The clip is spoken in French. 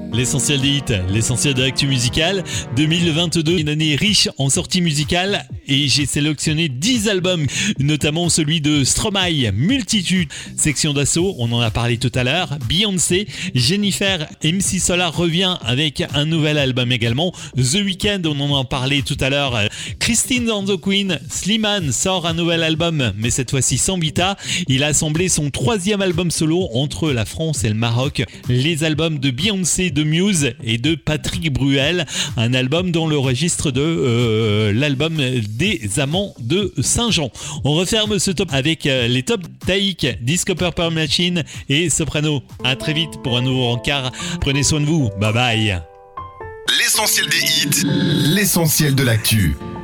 L'essentiel des hits, l'essentiel de l'actu musicale. 2022, une année riche en sorties musicales et j'ai sélectionné 10 albums, notamment celui de Stromae, Multitude, Section d'Assaut, on en a parlé tout à l'heure, Beyoncé, Jennifer, MC Solar revient avec un nouvel album également, The Weeknd, on en a parlé tout à l'heure, Christine and the Queen, Slimane sort un nouvel album, mais cette fois-ci sans Vita, il a assemblé son 3e album solo entre la France et le Maroc, les albums de Beyoncé, de Muse et de Patrick Bruel, un album dans le registre de l'album des Amants de Saint-Jean. On referme ce top avec les top Taïk, Disco Purple Machine et Soprano. À très vite pour un nouveau rencard. Prenez soin de vous. Bye bye. L'essentiel des hits, l'essentiel de l'actu.